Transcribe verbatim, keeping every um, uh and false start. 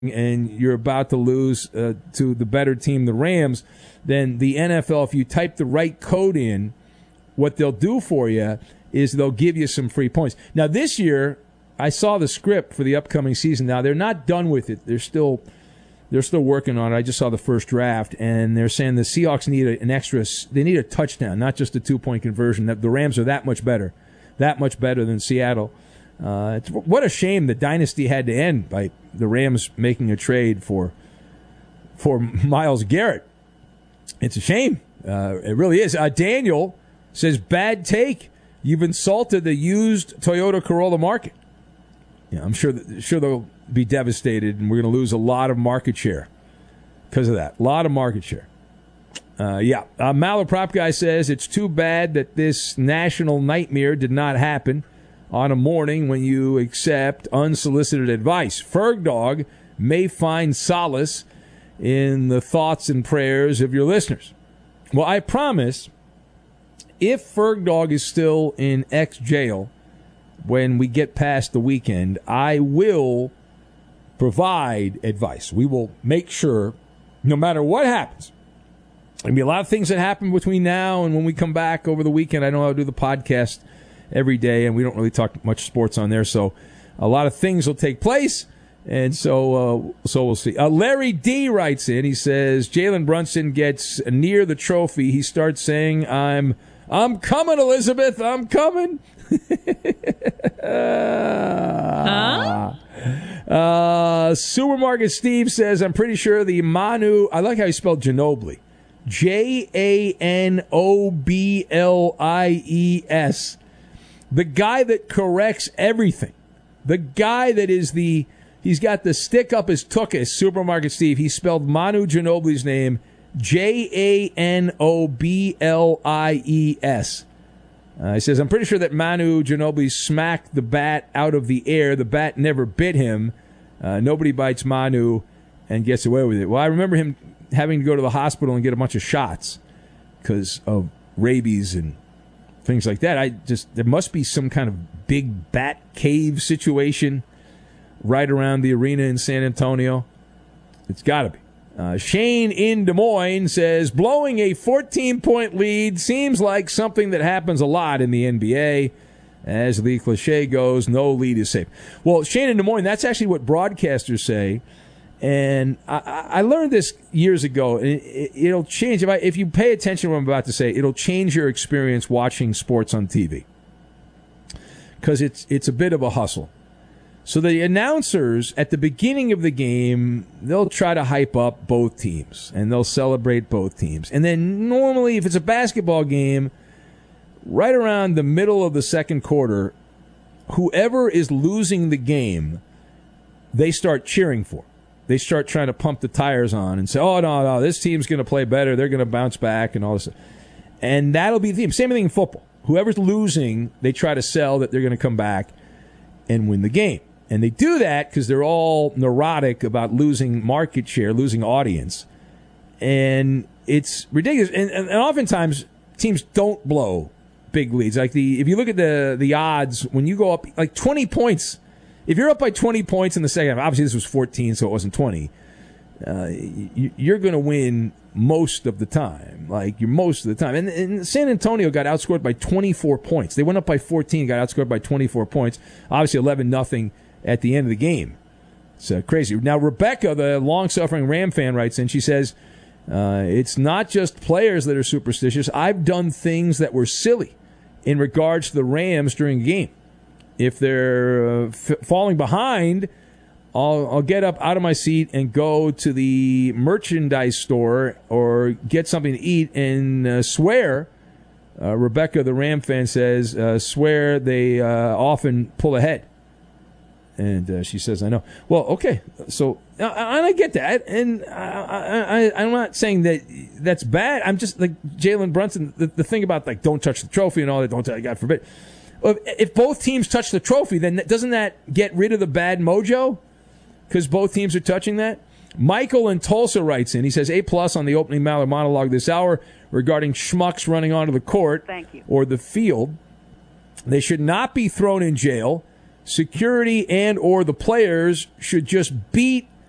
and you're about to lose uh, to the better team, the Rams, then the N F L, if you type the right code in, what they'll do for you is they'll give you some free points. Now, this year, I saw the script for the upcoming season. Now, they're not done with it. They're still they're still working on it. I just saw the first draft, and they're saying the Seahawks need a, an extra – they need a touchdown, not just a two-point conversion. The Rams are that much better, that much better than Seattle. Uh, it's, what a shame the dynasty had to end by the Rams making a trade for for Myles Garrett. It's a shame. Uh, it really is. Uh, Daniel says, bad take. You've insulted the used Toyota Corolla market. Yeah, I'm sure that, sure they'll be devastated, and we're going to lose a lot of market share because of that. A lot of market share. Uh, yeah. Uh, Malaprop guy says, it's too bad that this national nightmare did not happen on a morning when you accept unsolicited advice. Ferg Dog may find solace in the thoughts and prayers of your listeners. Well, I promise, if Ferg Dog is still in X jail when we get past the weekend, I will provide advice. We will make sure, no matter what happens, there'll be a lot of things that happen between now and when we come back over the weekend. I know I'll do the podcast every day, and we don't really talk much sports on there, so a lot of things will take place, and so uh, so we'll see. Uh, Larry D writes in. He says, Jalen Brunson gets near the trophy. He starts saying, I'm I'm coming, Elizabeth. I'm coming. uh, huh? uh, Supermarket Steve says, I'm pretty sure the Manu, I like how he spelled Ginobili. J A N O B L I E S. The guy that corrects everything. The guy that is the, he's got the stick up his tuchus, Supermarket Steve. He spelled Manu Ginobili's name J A N O B L I E S. Uh, he says, I'm pretty sure that Manu Ginobili smacked the bat out of the air. The bat never bit him. Uh, nobody bites Manu and gets away with it. Well, I remember him having to go to the hospital and get a bunch of shots because of rabies and things like that. I just there must be some kind of big bat cave situation right around the arena in San Antonio. It's got to be. Uh, Shane in Des Moines says, blowing a fourteen-point lead seems like something that happens a lot in the N B A. As the cliche goes, no lead is safe. Well, Shane in Des Moines, that's actually what broadcasters say. And I, I learned this years ago. And it, it'll change. If, I, if you pay attention to what I'm about to say, it'll change your experience watching sports on T V. Because it's, it's a bit of a hustle. So the announcers at the beginning of the game, they'll try to hype up both teams. And they'll celebrate both teams. And then normally, if it's a basketball game, right around the middle of the second quarter, whoever is losing the game, they start cheering for. They start trying to pump the tires on and say, oh, no, no, this team's going to play better. They're going to bounce back and all this. And that'll be the theme. Same thing in football. Whoever's losing, they try to sell that they're going to come back and win the game. And they do that because they're all neurotic about losing market share, losing audience. And it's ridiculous. And, and, and oftentimes, teams don't blow big leads. Like the if you look at the, the odds, when you go up like twenty points, if you're up by twenty points in the second half, obviously this was fourteen, so it wasn't twenty, uh, you, you're going to win most of the time. Like, you're most of the time. And, and San Antonio got outscored by twenty-four points. They went up by fourteen, got outscored by twenty-four points. Obviously eleven nothing at the end of the game. It's uh, crazy. Now, Rebecca, the long-suffering Ram fan, writes in. She says, uh, it's not just players that are superstitious. I've done things that were silly in regards to the Rams during a game. If they're uh, f- falling behind, I'll, I'll get up out of my seat and go to the merchandise store or get something to eat and uh, swear. Uh, Rebecca, the Ram fan, says, uh, swear they uh, often pull ahead. And uh, she says, I know. Well, okay. So, uh, and I get that. And I, I, I'm not saying that that's bad. I'm just like Jalen Brunson, the, the thing about, like, don't touch the trophy and all that, don't touch, God forbid. If both teams touch the trophy, then doesn't that get rid of the bad mojo? Because both teams are touching that? Michael in Tulsa writes in. He says, A plus on the opening Maller monologue this hour regarding schmucks running onto the court or the field. They should not be thrown in jail. Security and or the players should just beat